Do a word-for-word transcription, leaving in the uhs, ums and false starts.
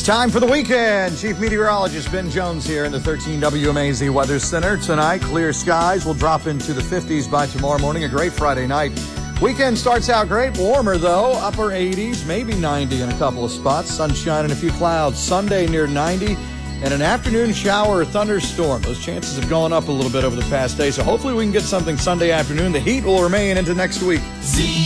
time for the weekend. Chief Meteorologist Ben Jones here in the thirteen W M A Z Weather Center. Tonight, clear skies will drop into the fifties by tomorrow morning. A great Friday night. Weekend starts out great. Warmer, though. Upper eighties, maybe ninety in a couple of spots. Sunshine and a few clouds. Sunday near ninety. And an afternoon shower or thunderstorm. Those chances have gone up a little bit over the past day. So hopefully we can get something Sunday afternoon. The heat will remain into next week. Z